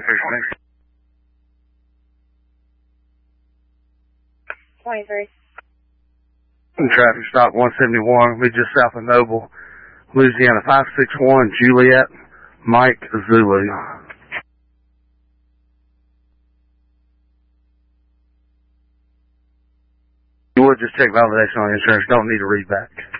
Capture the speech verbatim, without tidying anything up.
twenty-three. Traffic stop one seventy-one, we just south of Noble, Louisiana, five six one, Juliet, Mike, Zulu. You would just check validation on insurance, don't need to read back.